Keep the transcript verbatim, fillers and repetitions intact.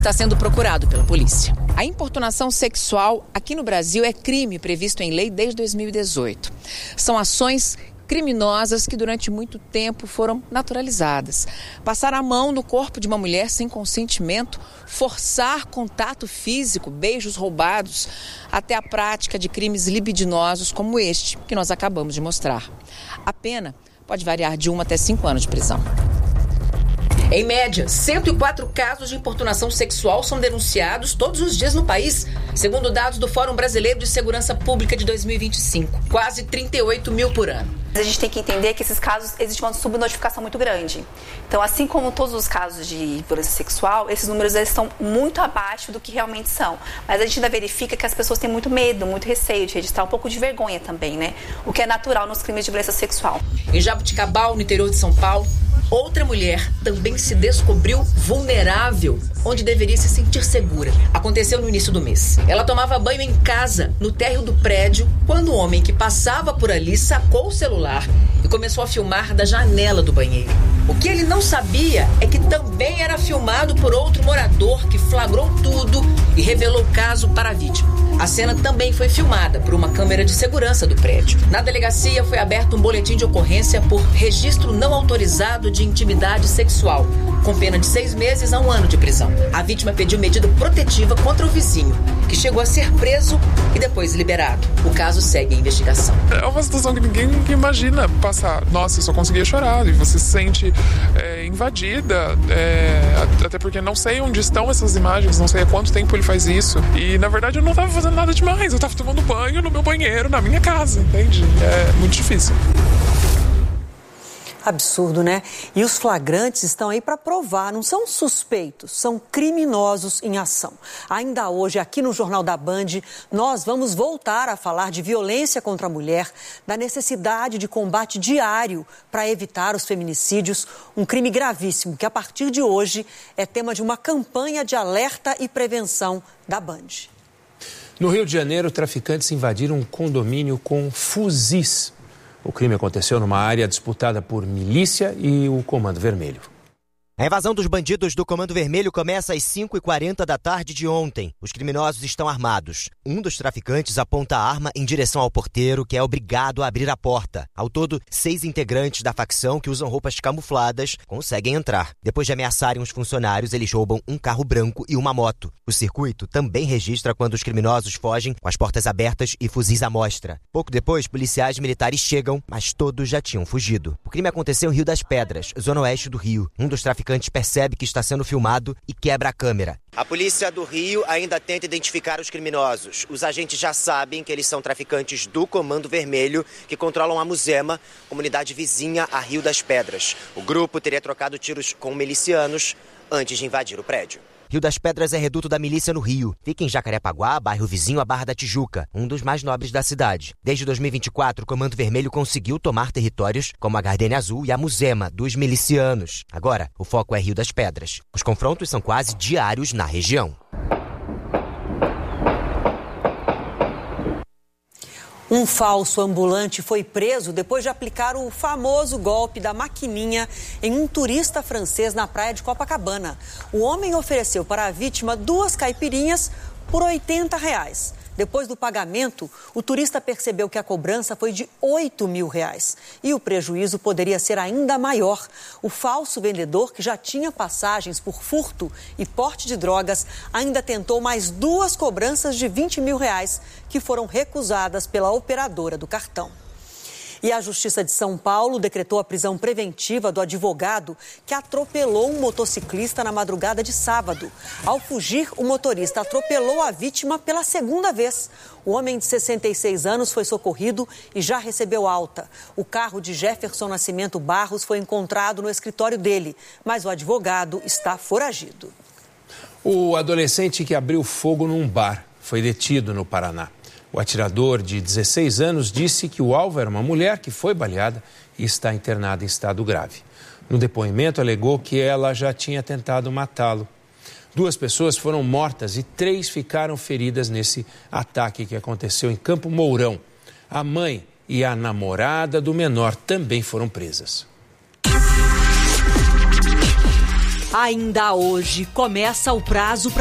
está sendo procurado pela polícia. A importunação sexual aqui no Brasil é crime previsto em lei desde dois mil e dezoito. São ações criminosas que durante muito tempo foram naturalizadas. Passar a mão no corpo de uma mulher sem consentimento, forçar contato físico, beijos roubados, até a prática de crimes libidinosos como este que nós acabamos de mostrar. A pena pode variar de um até cinco anos de prisão. Em média, cento e quatro casos de importunação sexual são denunciados todos os dias no país, segundo dados do Fórum Brasileiro de Segurança Pública de dois mil e vinte e cinco. Quase trinta e oito mil por ano. A gente tem que entender que esses casos existe uma subnotificação muito grande. Então, assim como todos os casos de violência sexual, esses números eles estão muito abaixo do que realmente são. Mas a gente ainda verifica que as pessoas têm muito medo, muito receio de registrar, um pouco de vergonha também, né? O que é natural nos crimes de violência sexual. Em Jabuticabal, no interior de São Paulo, outra mulher também se descobriu vulnerável, onde deveria se sentir segura. Aconteceu no início do mês. Ela tomava banho em casa, no térreo do prédio, quando um homem que passava por ali sacou o celular e começou a filmar da janela do banheiro. O que ele não sabia é que também era filmado por outro morador que flagrou tudo e revelou o caso para a vítima. A cena também foi filmada por uma câmera de segurança do prédio. Na delegacia foi aberto um boletim de ocorrência por registro não autorizado de intimidade sexual, com pena de seis meses a um ano de prisão. A vítima pediu medida protetiva contra o vizinho, que chegou a ser preso e depois liberado. O caso segue em investigação. É uma situação que ninguém imagina passar. Nossa, eu só conseguia chorar. E você se sente é, invadida. É, até porque não sei onde estão essas imagens, não sei há quanto tempo ele faz isso. E, na verdade, eu não estava fazendo nada demais. Eu estava tomando banho no meu banheiro, na minha casa, entende? É muito difícil. Absurdo, né? E os flagrantes estão aí para provar, não são suspeitos, são criminosos em ação. Ainda hoje, aqui no Jornal da Band, nós vamos voltar a falar de violência contra a mulher, da necessidade de combate diário para evitar os feminicídios, um crime gravíssimo que, a partir de hoje, é tema de uma campanha de alerta e prevenção da Band. No Rio de Janeiro, traficantes invadiram um condomínio com fuzis. O crime aconteceu numa área disputada por milícia e o Comando Vermelho. A invasão dos bandidos do Comando Vermelho começa às cinco e quarenta da tarde de ontem. Os criminosos estão armados. Um dos traficantes aponta a arma em direção ao porteiro, que é obrigado a abrir a porta. Ao todo, seis integrantes da facção que usam roupas camufladas conseguem entrar. Depois de ameaçarem os funcionários, eles roubam um carro branco e uma moto. O circuito também registra quando os criminosos fogem com as portas abertas e fuzis à mostra. Pouco depois, policiais militares chegam, mas todos já tinham fugido. O crime aconteceu em Rio das Pedras, zona oeste do Rio. Um dos traficantes percebe que está sendo filmado e quebra a câmera. A polícia do Rio ainda tenta identificar os criminosos. Os agentes já sabem que eles são traficantes do Comando Vermelho, que controlam a Muzema, comunidade vizinha a Rio das Pedras. O grupo teria trocado tiros com milicianos antes de invadir o prédio. Rio das Pedras é reduto da milícia no Rio. Fica em Jacarepaguá, bairro vizinho à Barra da Tijuca, um dos mais nobres da cidade. Desde dois mil e vinte e quatro, o Comando Vermelho conseguiu tomar territórios como a Gardênia Azul e a Muzema, dos milicianos. Agora, o foco é Rio das Pedras. Os confrontos são quase diários na região. Um falso ambulante foi preso depois de aplicar o famoso golpe da maquininha em um turista francês na praia de Copacabana. O homem ofereceu para a vítima duas caipirinhas por oitenta reais. Depois do pagamento, o turista percebeu que a cobrança foi de oito mil reais. E o prejuízo poderia ser ainda maior. O falso vendedor, que já tinha passagens por furto e porte de drogas, ainda tentou mais duas cobranças de vinte mil reais, que foram recusadas pela operadora do cartão. E a Justiça de São Paulo decretou a prisão preventiva do advogado que atropelou um motociclista na madrugada de sábado. Ao fugir, o motorista atropelou a vítima pela segunda vez. O homem de sessenta e seis anos foi socorrido e já recebeu alta. O carro de Jefferson Nascimento Barros foi encontrado no escritório dele, mas o advogado está foragido. O adolescente que abriu fogo num bar foi detido no Paraná. O atirador, de dezesseis anos, disse que o alvo era uma mulher que foi baleada e está internada em estado grave. No depoimento, alegou que ela já tinha tentado matá-lo. Duas pessoas foram mortas e três ficaram feridas nesse ataque que aconteceu em Campo Mourão. A mãe e a namorada do menor também foram presas. Ainda hoje começa o prazo para